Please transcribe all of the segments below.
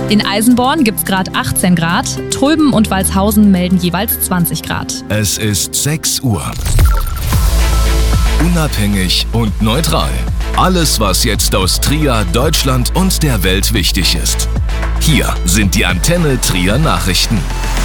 In Eisenborn gibt's gerade 18 Grad, Tröben und Walshausen melden jeweils 20 Grad. Es ist 6 Uhr. Unabhängig und neutral. Alles, was jetzt aus Trier, Deutschland und der Welt wichtig ist. Hier sind die Antenne Trier Nachrichten.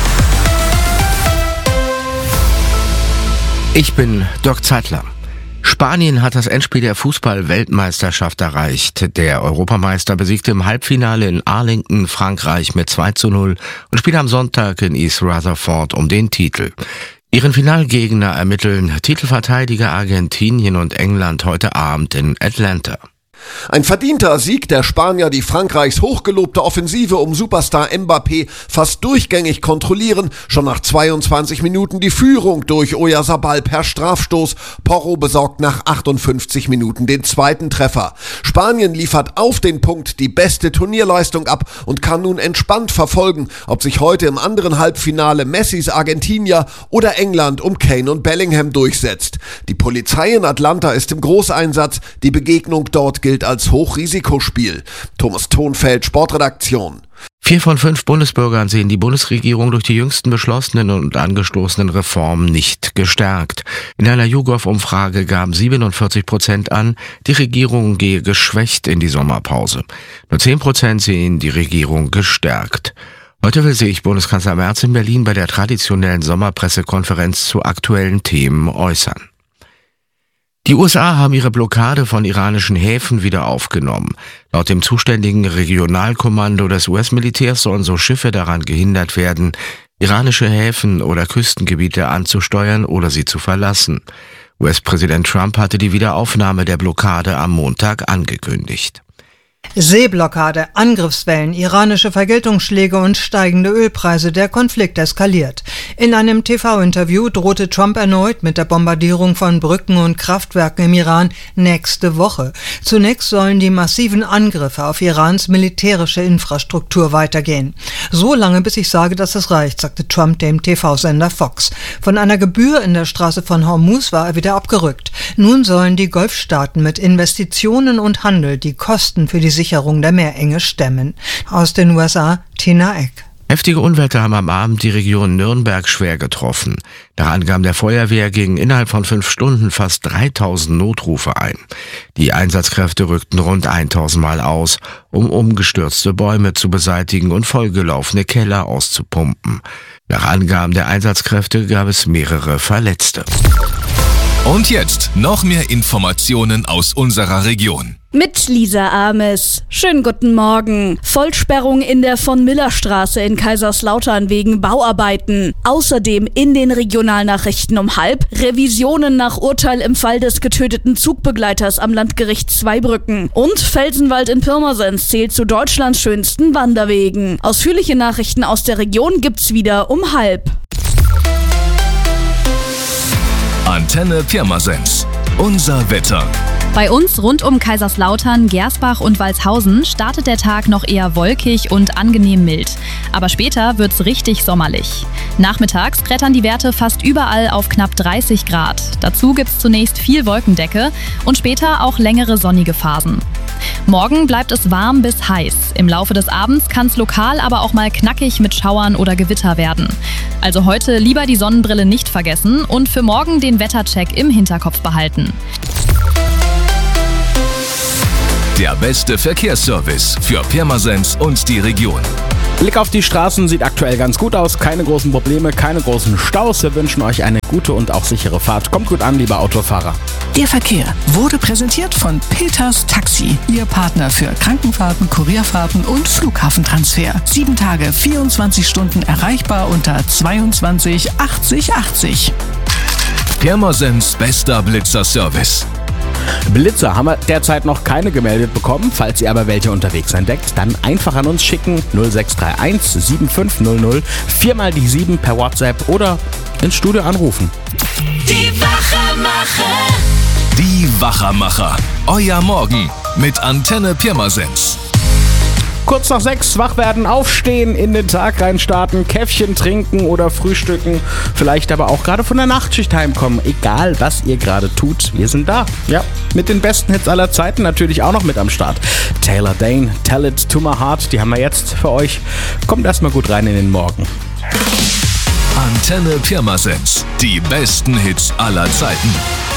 Ich bin Dirk Zeitler. Spanien hat das Endspiel der Fußball-Weltmeisterschaft erreicht. Der Europameister besiegte im Halbfinale in Arlington Frankreich mit 2:0 und spielt am Sonntag in East Rutherford um den Titel. Ihren Finalgegner ermitteln Titelverteidiger Argentinien und England heute Abend in Atlanta. Ein verdienter Sieg der Spanier, die Frankreichs hochgelobte Offensive um Superstar Mbappé fast durchgängig kontrollieren. Schon nach 22 Minuten die Führung durch Oyarzabal per Strafstoß. Porro besorgt nach 58 Minuten den zweiten Treffer. Spanien liefert auf den Punkt die beste Turnierleistung ab und kann nun entspannt verfolgen, ob sich heute im anderen Halbfinale Messis Argentinier oder England um Kane und Bellingham durchsetzt. Die Polizei in Atlanta ist im Großeinsatz. Die Begegnung dort gilt als Hochrisikospiel. Thomas Thonfeld, Sportredaktion. 4 von 5 Bundesbürgern sehen die Bundesregierung durch die jüngsten beschlossenen und angestoßenen Reformen nicht gestärkt. In einer YouGov-Umfrage gaben 47% an, die Regierung gehe geschwächt in die Sommerpause. Nur 10% sehen die Regierung gestärkt. Heute will sich Bundeskanzler Merz in Berlin bei der traditionellen Sommerpressekonferenz zu aktuellen Themen äußern. Die USA haben ihre Blockade von iranischen Häfen wieder aufgenommen. Laut dem zuständigen Regionalkommando des US-Militärs sollen so Schiffe daran gehindert werden, iranische Häfen oder Küstengebiete anzusteuern oder sie zu verlassen. US-Präsident Trump hatte die Wiederaufnahme der Blockade am Montag angekündigt. Seeblockade, Angriffswellen, iranische Vergeltungsschläge und steigende Ölpreise, der Konflikt eskaliert. In einem TV-Interview drohte Trump erneut mit der Bombardierung von Brücken und Kraftwerken im Iran nächste Woche. Zunächst sollen die massiven Angriffe auf Irans militärische Infrastruktur weitergehen. So lange, bis ich sage, dass es reicht, sagte Trump dem TV-Sender Fox. Von einer Gebühr in der Straße von Hormuz war er wieder abgerückt. Nun sollen die Golfstaaten mit Investitionen und Handel die Kosten für die Sicherung der Meerenge stemmen. Aus den USA, Tina Eck. Heftige Unwetter haben am Abend die Region Nürnberg schwer getroffen. Nach Angaben der Feuerwehr gingen innerhalb von 5 Stunden fast 3000 Notrufe ein. Die Einsatzkräfte rückten rund 1000 Mal aus, um umgestürzte Bäume zu beseitigen und vollgelaufene Keller auszupumpen. Nach Angaben der Einsatzkräfte gab es mehrere Verletzte. Und jetzt noch mehr Informationen aus unserer Region. Mit Lisa Ames. Schönen guten Morgen. Vollsperrung in der Von-Miller-Straße in Kaiserslautern wegen Bauarbeiten. Außerdem in den Regionalnachrichten um 12:30 Revisionen nach Urteil im Fall des getöteten Zugbegleiters am Landgericht Zweibrücken. Und Felsenwald in Pirmasens zählt zu Deutschlands schönsten Wanderwegen. Ausführliche Nachrichten aus der Region gibt's wieder um 12:30. Antenne Pirmasens. Unser Wetter. Bei uns rund um Kaiserslautern, Gersbach und Walshausen startet der Tag noch eher wolkig und angenehm mild. Aber später wird's richtig sommerlich. Nachmittags klettern die Werte fast überall auf knapp 30 Grad. Dazu gibt's zunächst viel Wolkendecke und später auch längere sonnige Phasen. Morgen bleibt es warm bis heiß. Im Laufe des Abends kann es lokal aber auch mal knackig mit Schauern oder Gewitter werden. Also heute lieber die Sonnenbrille nicht vergessen und für morgen den Wettercheck im Hinterkopf behalten. Der beste Verkehrsservice für Pirmasens und die Region. Blick auf die Straßen sieht aktuell ganz gut aus. Keine großen Probleme, keine großen Staus. Wir wünschen euch eine gute und auch sichere Fahrt. Kommt gut an, lieber Autofahrer. Der Verkehr wurde präsentiert von Peters Taxi, Ihr Partner für Krankenfahrten, Kurierfahrten und Flughafentransfer. 7 Tage, 24 Stunden erreichbar unter 22 80 80. Pirmasens bester Blitzerservice. Blitzer haben wir derzeit noch keine gemeldet bekommen. Falls ihr aber welche unterwegs entdeckt, dann einfach an uns schicken. 0631 7500 4 die 7 per WhatsApp oder ins Studio anrufen. Die Wachermacher. Die Wachermacher. Euer Morgen mit Antenne Pirmasens. Kurz nach 6 wach werden, aufstehen, in den Tag reinstarten, Käffchen trinken oder frühstücken, vielleicht aber auch gerade von der Nachtschicht heimkommen. Egal, was ihr gerade tut, wir sind da. Ja, mit den besten Hits aller Zeiten natürlich auch noch mit am Start. Taylor Dane, Tell It To My Heart, die haben wir jetzt für euch. Kommt erstmal gut rein in den Morgen. Antenne Pirmasens. Die besten Hits aller Zeiten.